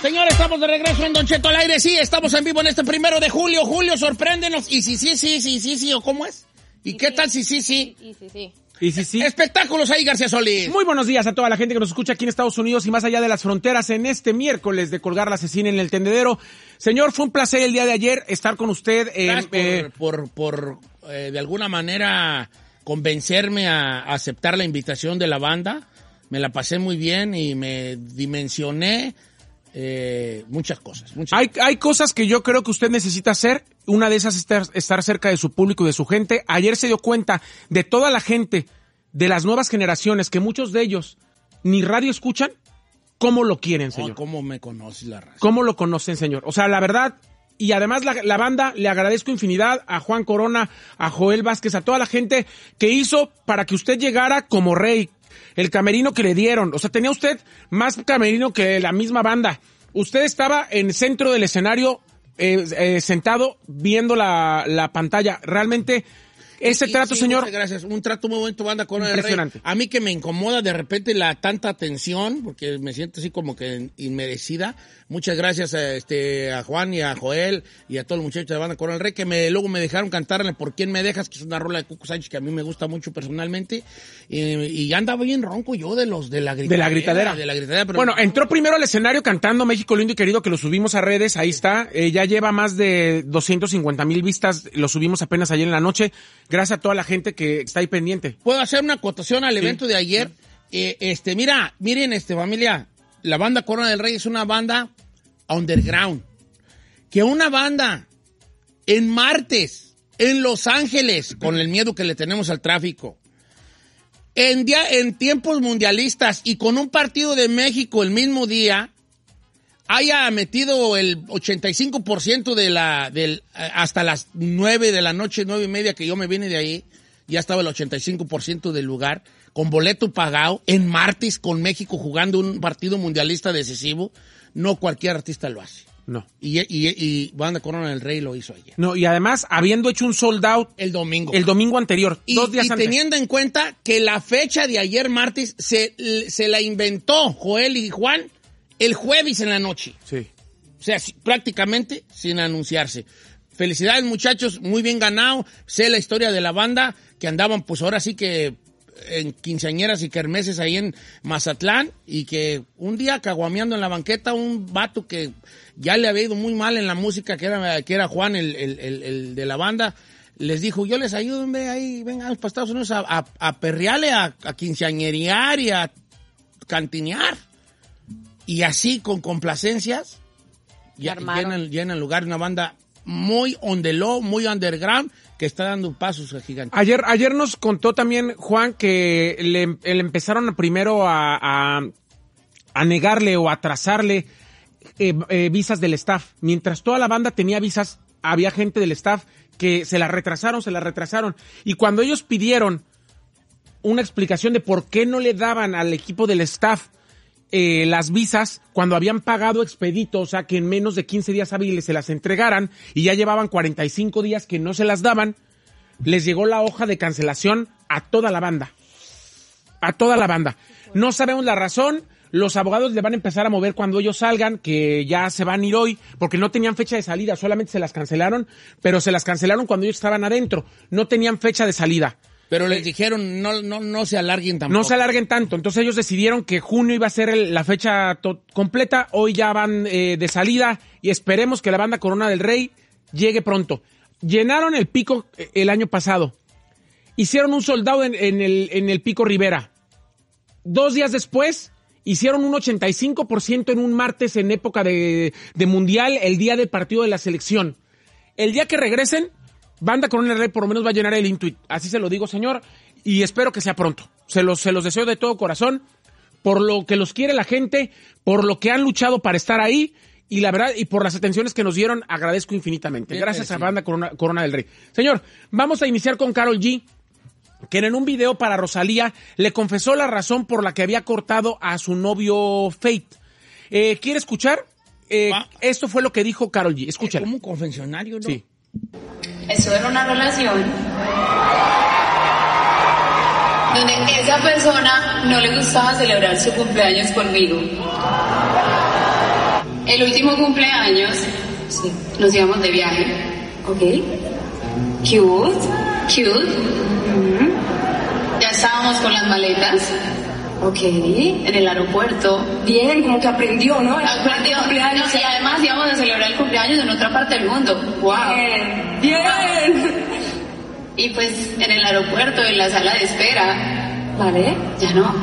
Señores, estamos de regreso en Don Cheto al aire. Sí, estamos en vivo en este 1 de julio. Julio, sorpréndenos. Y sí, ¿o cómo es? ¿Y qué tal si sí? Y sí. Espectáculos ahí, García Solís. Muy buenos días a toda la gente que nos escucha aquí en Estados Unidos y más allá de las fronteras en este miércoles de colgar la cecina en el tendedero. Señor, fue un placer el día de ayer estar con usted. Gracias por de alguna manera convencerme a aceptar la invitación de la banda. Me la pasé muy bien y me dimensioné muchas cosas. Hay cosas que yo creo que usted necesita hacer. Una de esas es estar cerca de su público y de su gente. Ayer se dio cuenta de toda la gente de las nuevas generaciones, que muchos de ellos ni radio escuchan, cómo lo quieren, señor. ¿Cómo me conoces la raza? ¿Cómo lo conocen, señor? O sea, la verdad, y además la banda, le agradezco infinidad a Juan Corona, a Joel Vázquez, a toda la gente que hizo para que usted llegara como rey. El camerino que le dieron, o sea, tenía usted más camerino que la misma banda. Usted estaba en el centro del escenario, sentado, viendo la pantalla. Realmente, ese trato, sí, señor. Muchas gracias. Un trato muy bonito, banda Corona del Rey. Impresionante. A mí que me incomoda de repente la tanta atención, porque me siento así como que inmerecida. Muchas gracias a Juan y a Joel y a todos los muchachos de la banda Corona del Rey que luego me dejaron cantarle Por quién me dejas, que es una rola de Cuco Sánchez que a mí me gusta mucho personalmente. Y ya andaba bien ronco yo de la gritadera. Pero bueno, entró primero al escenario cantando México lindo y querido, que lo subimos a redes, ahí está. Ya lleva más de 250,000 vistas, lo subimos apenas ayer en la noche. Gracias a toda la gente que está ahí pendiente. ¿Puedo hacer una acotación al evento de ayer? Miren, familia, la banda Corona del Rey es una banda underground. Que una banda en martes, en Los Ángeles, con el miedo que le tenemos al tráfico, en tiempos mundialistas y con un partido de México el mismo día, haya metido el 85% hasta las 9 de la noche, 9:30 que yo me vine de ahí, ya estaba el 85% del lugar, con boleto pagado, en martes con México jugando un partido mundialista decisivo. No cualquier artista lo hace. No. Y Banda Corona del Rey lo hizo ayer. No, y además, habiendo hecho un sold out el domingo anterior, 2 días antes. Y teniendo en cuenta que la fecha de ayer martes se la inventó Joel y Juan el jueves en la noche. Sí. O sea, prácticamente sin anunciarse. Felicidades, muchachos, muy bien ganado. Sé la historia de la banda, que andaban pues ahora sí que en quinceañeras y kermeses ahí en Mazatlán, y que un día caguameando en la banqueta un vato que ya le había ido muy mal en la música, que era Juan, el de la banda, les dijo, yo les ayudo, vengan para Estados Unidos a perrearle, a quinceañerear y a cantinear. Y así, con complacencias, llenan el lugar, una banda muy on the low, muy underground, que está dando pasos gigantes. Ayer nos contó también Juan que le empezaron primero a negarle o a atrasarle visas del staff. Mientras toda la banda tenía visas, había gente del staff que se las retrasaron. Y cuando ellos pidieron una explicación de por qué no le daban al equipo del staff las visas, cuando habían pagado expedito, o sea, que en menos de 15 días hábiles se las entregaran, y ya llevaban 45 días que no se las daban, les llegó la hoja de cancelación a toda la banda. A toda la banda. No sabemos la razón, los abogados le van a empezar a mover cuando ellos salgan, que ya se van a ir hoy, porque no tenían fecha de salida, solamente se las cancelaron, pero se las cancelaron cuando ellos estaban adentro, no tenían fecha de salida. Pero les dijeron, no se alarguen tampoco. No se alarguen tanto. Entonces ellos decidieron que junio iba a ser la fecha completa. Hoy ya van de salida y esperemos que la banda Corona del Rey llegue pronto. Llenaron el Pico el año pasado. Hicieron un soldado en el Pico Rivera. 2 días después, hicieron un 85% en un martes en época de mundial, el día del partido de la selección. El día que regresen, Banda Corona del Rey por lo menos va a llenar el Intuit. Así se lo digo, señor, y espero que sea pronto. Se los deseo de todo corazón, por lo que los quiere la gente, por lo que han luchado para estar ahí, y la verdad, y por las atenciones que nos dieron, agradezco infinitamente. Gracias a Banda Corona del Rey. Señor, vamos a iniciar con Karol G, que en un video para Rosalía le confesó la razón por la que había cortado a su novio Fate. ¿Quiere escuchar? Esto fue lo que dijo Karol G. Escúchala. Como un confesionario, ¿no? Sí. Estuve en una relación donde esa persona no le gustaba celebrar su cumpleaños conmigo. El último cumpleaños, Sí. nos íbamos de viaje. Ok. Cute. Cute. Ya estábamos con las maletas Ok. en el aeropuerto. Bien, como que aprendió, ¿no? Aprendió, Cumpleaños. no, y además íbamos a celebrar el cumpleaños en otra parte del mundo. ¡Wow! Bien. Y pues en el aeropuerto, en la sala de espera, Vale. ya no.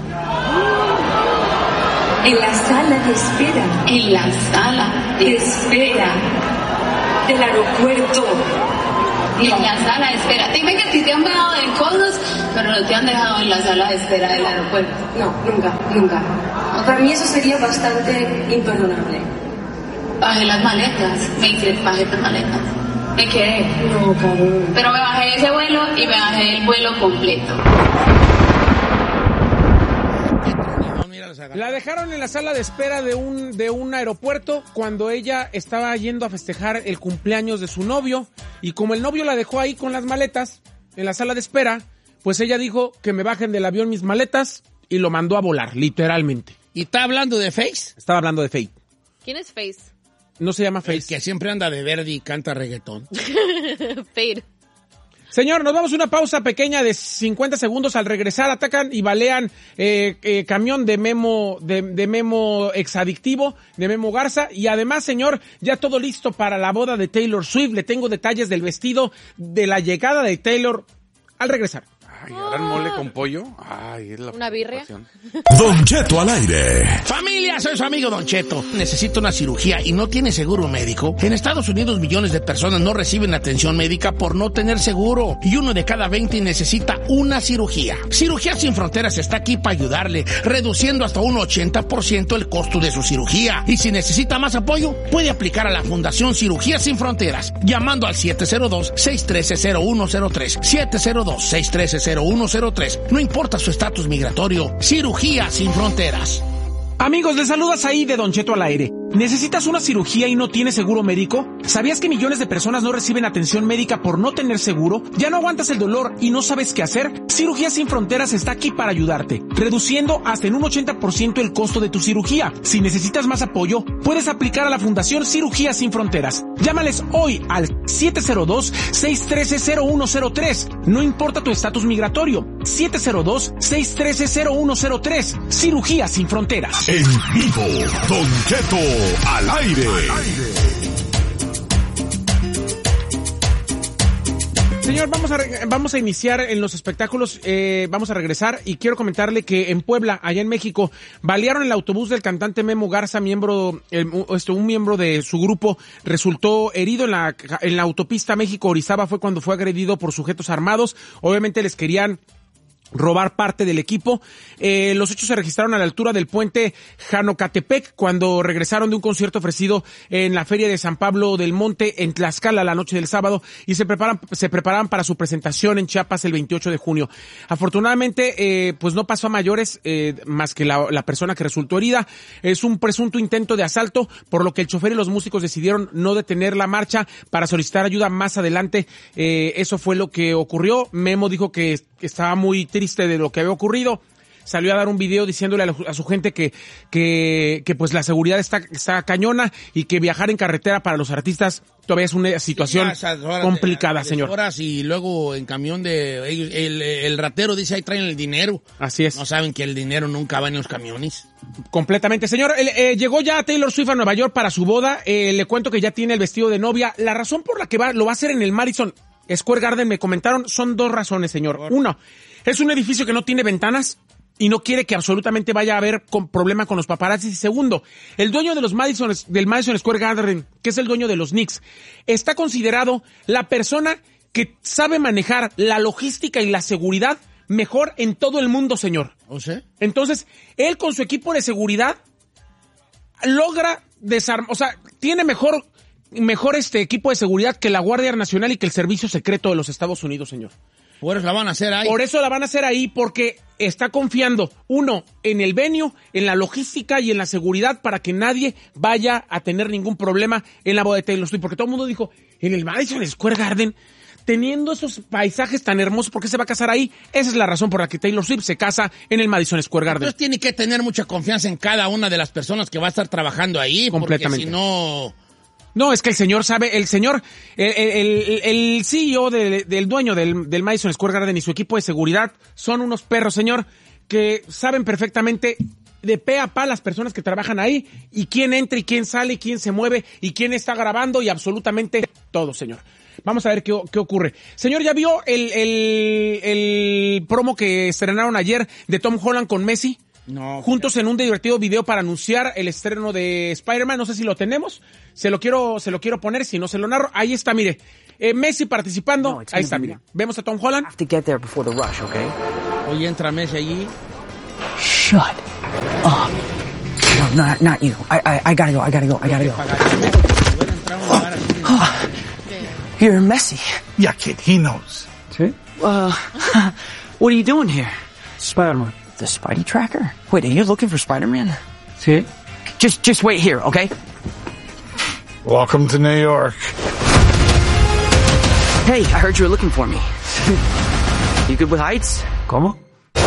En la sala de espera. En la sala de espera. Del aeropuerto. En la sala de espera. Dime que a ti te han dejado de cosas, pero no te han dejado en la sala de espera del aeropuerto. No, nunca. Para mí eso sería bastante imperdonable. Bajé las maletas. Me hice, bajé las maletas. Me quedé. No, cabrón. Pero me bajé ese vuelo y me bajé el vuelo completo. La dejaron en la sala de espera de un aeropuerto cuando ella estaba yendo a festejar el cumpleaños de su novio, y como el novio la dejó ahí con las maletas en la sala de espera, pues ella dijo que me bajen del avión mis maletas y lo mandó a volar, literalmente. ¿Y está hablando de Face? Estaba hablando de Faye. ¿Quién es Face? No se llama El Face. que siempre anda de verde y canta reggaetón. Fade. Señor, nos vamos a una pausa pequeña de 50 segundos. Al regresar atacan y balean camión de Memo exadictivo, de Memo Garza. Y además, señor, ya todo listo para la boda de Taylor Swift. Le tengo detalles del vestido de la llegada de Taylor al regresar. Ay, ¿harán mole con pollo? Ay, es la ¿Una birria? preocupación. Don Cheto al aire. Familia, soy su amigo Don Cheto. Necesito una cirugía y no tiene seguro médico. En Estados Unidos millones de personas no reciben atención médica por no tener seguro. Y 1 de cada 20 necesita una cirugía. Cirugía Sin Fronteras está aquí para ayudarle, reduciendo hasta un 80% el costo de su cirugía. Y si necesita más apoyo, puede aplicar a la Fundación Cirugía Sin Fronteras, llamando al 702-613-0103. 702-613-0103. No importa su estatus migratorio. Cirugía Sin Fronteras. Amigos, les saluda Saí de Don Cheto al aire. ¿Necesitas una cirugía y no tienes seguro médico? ¿Sabías que millones de personas no reciben atención médica por no tener seguro? ¿Ya no aguantas el dolor y no sabes qué hacer? Cirugía Sin Fronteras está aquí para ayudarte, reduciendo hasta en un 80% el costo de tu cirugía. Si necesitas más apoyo, puedes aplicar a la Fundación Cirugía Sin Fronteras. Llámales hoy al 702-613-0103. No importa tu estatus migratorio. 702-613-0103. Cirugía Sin Fronteras. En vivo, Don Cheto al aire. Señor, vamos a iniciar en los espectáculos, vamos a regresar y quiero comentarle que en Puebla, allá en México, balearon el autobús del cantante Memo Garza, un miembro de su grupo resultó herido en la autopista México-Orizaba, fue cuando fue agredido por sujetos armados, obviamente les querían robar parte del equipo. Los hechos se registraron a la altura del puente Janocatepec cuando regresaron de un concierto ofrecido en la Feria de San Pablo del Monte en Tlaxcala la noche del sábado y se preparaban para su presentación en Chiapas el 28 de junio. Afortunadamente, pues no pasó a mayores, más que la persona que resultó herida. Es un presunto intento de asalto, por lo que el chofer y los músicos decidieron no detener la marcha para solicitar ayuda más adelante. Eso fue lo que ocurrió. Memo dijo que estaba muy triste de lo que había ocurrido. Salió a dar un video diciéndole a su gente que pues la seguridad está cañona y que viajar en carretera para los artistas todavía es una situación complicada, señor. Horas y luego en camión de ellos, el ratero dice ahí traen el dinero. Así es. No saben que el dinero nunca va en los camiones. Completamente. Señor, llegó ya Taylor Swift a Nueva York para su boda. Le cuento que ya tiene el vestido de novia. La razón por la que lo va a hacer en el Madison Square Garden, me comentaron, son 2 razones, señor. Uno, es un edificio que no tiene ventanas y no quiere que absolutamente vaya a haber problema con los paparazzis. Y segundo, el dueño de del Madison Square Garden, que es el dueño de los Knicks, está considerado la persona que sabe manejar la logística y la seguridad mejor en todo el mundo, señor. ¿O sea? Entonces, él con su equipo de seguridad logra desarmar, o sea, tiene mejor equipo de seguridad que la Guardia Nacional y que el Servicio Secreto de los Estados Unidos, señor. Por eso la van a hacer ahí. Por eso la van a hacer ahí, porque está confiando, uno, en el venue, en la logística y en la seguridad para que nadie vaya a tener ningún problema en la boda de Taylor Swift. Porque todo el mundo dijo, en el Madison Square Garden, teniendo esos paisajes tan hermosos, ¿por qué se va a casar ahí? Esa es la razón por la que Taylor Swift se casa en el Madison Square Garden. Entonces tiene que tener mucha confianza en cada una de las personas que va a estar trabajando ahí. Completamente. Porque si no... No, es que el señor sabe, el CEO del dueño del Madison Square Garden y su equipo de seguridad son unos perros, señor, que saben perfectamente de pe a pa las personas que trabajan ahí y quién entra y quién sale y quién se mueve y quién está grabando y absolutamente todo, señor. Vamos a ver qué ocurre. Señor, ¿ya vio el promo que estrenaron ayer de Tom Holland con Messi? No. Juntos en un divertido video para anunciar el estreno de Spider-Man. No sé si lo tenemos. Se lo quiero poner, si no se lo narro. Ahí está, mire. Messi participando. No, Ahí está, mire. Vemos a Tom Holland. Have to get there before the rush, okay? Hoy entra Messi allí. Shut up. No, not you. I gotta go. You're Messi. Yeah, kid, he knows. See? What are you doing here? Spider-Man. The Spidey tracker? Wait, are you looking for Spider-Man? See? Just wait here, okay? Welcome to New York. Hey, I heard you were looking for me. You good with heights? ¿Cómo?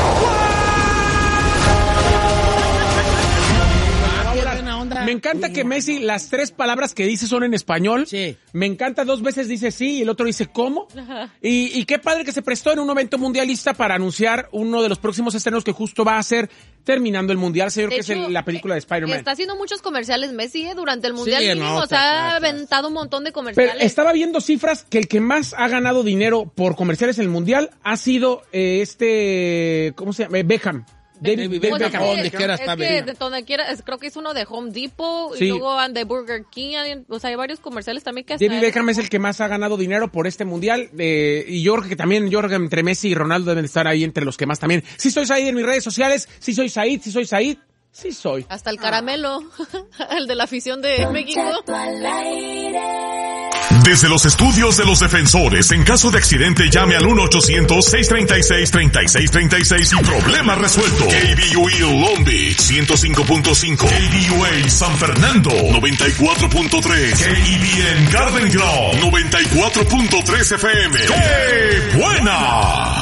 Me encanta que Messi, las 3 palabras que dice son en español. Sí. Me encanta, 2 veces dice sí y el otro dice ¿cómo? Ajá. Y qué padre que se prestó en un evento mundialista para anunciar uno de los próximos estrenos que justo va a ser terminando el mundial, señor, De que hecho, es la película de Spider-Man. Está haciendo muchos comerciales Messi, durante el mundial Sí, mínimo, no, o sea, ha está. aventado un montón de Pero comerciales. estaba viendo cifras que el que más ha ganado dinero por comerciales en el mundial ha sido ¿cómo se llama? Beckham. David Beckham. Beckham. Donde quiera está que Beckham. de donde quiera, creo que es uno de Home Depot Sí. y luego de Burger King, o sea, hay varios comerciales también que hasta David Beckham es el que más ha ganado dinero por este mundial, y yo creo que también entre Messi y Ronaldo deben estar ahí entre los que más también. Sí soy Said en mis redes sociales, sí soy Said, sí soy. hasta el caramelo, el de la afición de México. Desde los estudios de los defensores, en caso de accidente llame al 1-800-636-3636 y problema resuelto. KBUE Long Beach 105.5, KBUA San Fernando 94.3, KBN Garden Grove 94.3 FM. ¡Qué buena!